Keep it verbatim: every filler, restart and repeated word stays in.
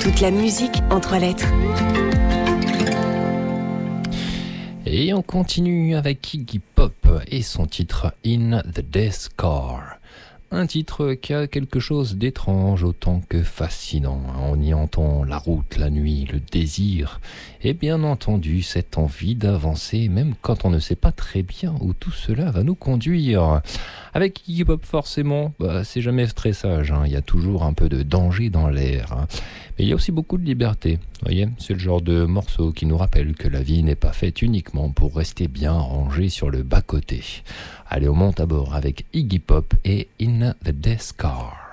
Toute la musique en trois lettres. Et on continue avec Iggy Pop et son titre In the Death Car. Un titre qui a quelque chose d'étrange autant que fascinant. On y entend la route, la nuit, le désir et bien entendu cette envie d'avancer même quand on ne sait pas très bien où tout cela va nous conduire. Avec Iggy Pop forcément, bah, c'est jamais stressage, hein. Il y a toujours un peu de danger dans l'air. Hein. Mais il y a aussi beaucoup de liberté. Vous voyez, c'est le genre de morceau qui nous rappelle que la vie n'est pas faite uniquement pour rester bien rangé sur le bas-côté. Allez, on monte à bord avec Iggy Pop et In the Death Car.